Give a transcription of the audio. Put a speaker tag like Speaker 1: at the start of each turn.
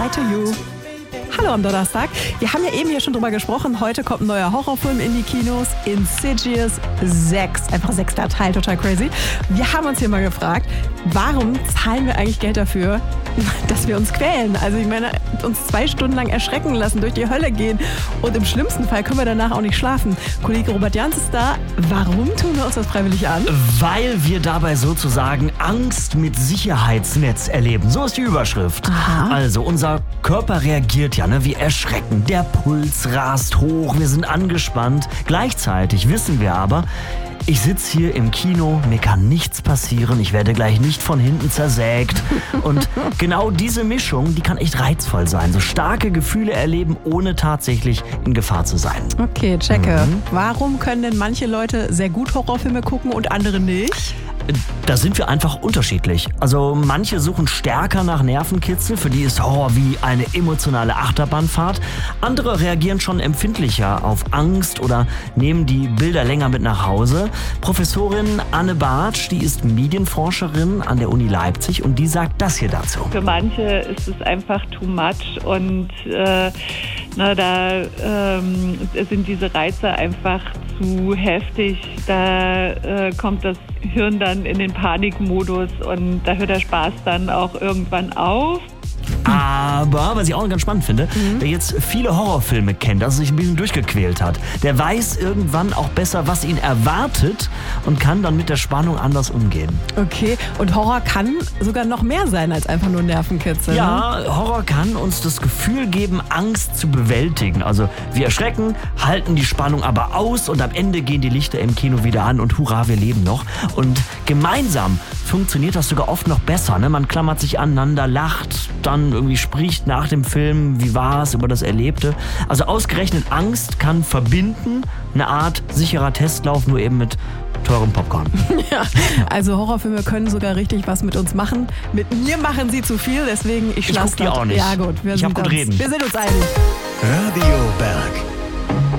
Speaker 1: To You. Hallo am Donnerstag. Wir haben ja eben hier schon drüber gesprochen. Heute kommt ein neuer Horrorfilm in die Kinos. Insidious 6. Einfach 6. Teil, total crazy. Wir haben uns hier mal gefragt, warum zahlen wir eigentlich Geld dafür, dass wir uns quälen? Also ich meine, uns 2 Stunden lang erschrecken lassen, durch die Hölle gehen und im schlimmsten Fall können wir danach auch nicht schlafen. Kollege Robert Jans ist da. Warum tun wir uns das freiwillig an?
Speaker 2: Weil wir dabei sozusagen Angst mit Sicherheitsnetz erleben. So ist die Überschrift.
Speaker 1: Aha.
Speaker 2: Also unser Körper reagiert ja, wir erschrecken. Der Puls rast hoch, wir sind angespannt. Gleichzeitig wissen wir aber, ich sitze hier im Kino, mir kann nichts passieren, ich werde gleich nicht von hinten zersägt. Und genau diese Mischung, die kann echt reizvoll sein. So starke Gefühle erleben, ohne tatsächlich in Gefahr zu sein.
Speaker 1: Okay, checke. Warum können denn manche Leute sehr gut Horrorfilme gucken und andere nicht?
Speaker 2: Da sind wir einfach unterschiedlich. Also manche suchen stärker nach Nervenkitzel, für die ist Horror wie eine emotionale Achterbahnfahrt. Andere reagieren schon empfindlicher auf Angst oder nehmen die Bilder länger mit nach Hause. Professorin Anne Bartsch, die ist Medienforscherin an der Uni Leipzig und die sagt das hier dazu.
Speaker 3: Für manche ist es einfach too much und da sind diese Reize einfach zu heftig. Da kommt das Hirn dann in den Panikmodus und da hört der Spaß dann auch irgendwann auf.
Speaker 2: Aber, was ich auch ganz spannend finde, wer jetzt viele Horrorfilme kennt, also sich ein bisschen durchgequält hat, der weiß irgendwann auch besser, was ihn erwartet und kann dann mit der Spannung anders umgehen.
Speaker 1: Okay, und Horror kann sogar noch mehr sein als einfach nur Nervenkitzel.
Speaker 2: Ja, Horror kann uns das Gefühl geben, Angst zu bewältigen. Also wir erschrecken, halten die Spannung aber aus und am Ende gehen die Lichter im Kino wieder an und hurra, wir leben noch. Und gemeinsam funktioniert das sogar oft noch besser. Ne? Man klammert sich aneinander, lacht, dann irgendwie spricht nach dem Film, wie war es, über das Erlebte. Also ausgerechnet Angst kann verbinden, eine Art sicherer Testlauf, nur eben mit teurem Popcorn.
Speaker 1: Ja, also Horrorfilme können sogar richtig was mit uns machen. Mit mir machen sie zu viel, deswegen ich
Speaker 2: guck die auch nicht.
Speaker 1: Ja gut,
Speaker 2: Ich hab gut reden.
Speaker 1: Wir sind uns einig.
Speaker 4: Radio Berg.